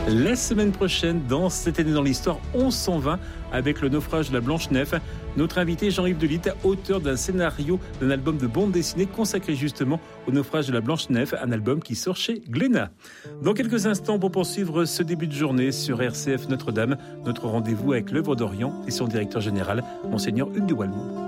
La semaine prochaine, dans Cette année dans l'histoire, on s'en va avec le naufrage de la Blanche-Nef. Notre invité Jean-Yves Delitte, auteur d'un scénario d'un album de bande dessinée consacré justement au naufrage de la Blanche-Nef, un album qui sort chez Glénat. Dans quelques instants, pour poursuivre ce début de journée sur RCF Notre-Dame, notre rendez-vous avec l'œuvre d'Orient et son directeur général, Monseigneur Hugues de Walmont.